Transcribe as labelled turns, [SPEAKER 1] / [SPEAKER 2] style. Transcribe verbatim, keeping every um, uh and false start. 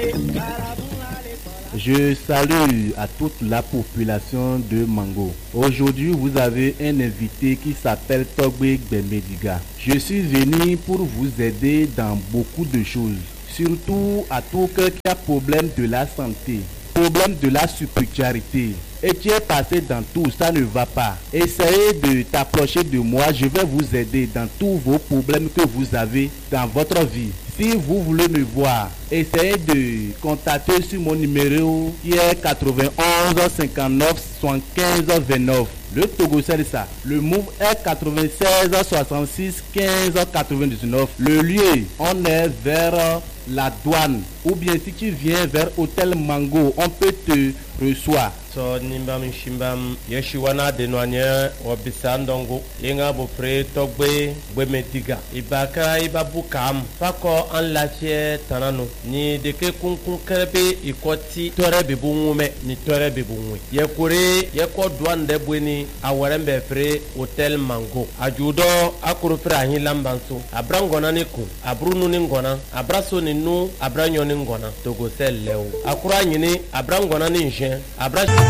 [SPEAKER 1] Je salue à toute la population de Mango. Aujourd'hui, vous avez un invité qui s'appelle Togbe Gbemediga. Je suis venu pour vous aider dans beaucoup de choses, surtout à tout cœur qui a problème de la santé, problème de la spiritualité. Et tu es passé dans tout, ça ne va pas. Essayez de t'approcher de moi, je vais vous aider dans tous vos problèmes que vous avez dans votre vie. Si vous voulez me voir, essayez de contacter sur mon numéro qui est quatre-vingt-onze cinquante-neuf soixante-quinze vingt-neuf. Le Togo c'est ça. Le move est quatre-vingt-seize soixante-six quinze quatre-vingt-dix-neuf. Le lieu, on est vers la douane. Ou bien si tu viens vers Hôtel Mango, on peut te recevoir.
[SPEAKER 2] So nimbam shimbam yeshiwana denwanya wabisandongo yenga bofre Togbe Gbemediga ibaka ibabukam fako an lache tanano ni deke kunkun kerebe ikoti tore bibungume ni tore bibunwe yekure yeko douane bweni awarembe fre Hôtel Mango ajudo akuru fre ahin lambanso abrangona ni ku abrunu ni ngona abraso ni nu abranyo ni ngona Togo sel lewo akura nyini abrangona ni nje abra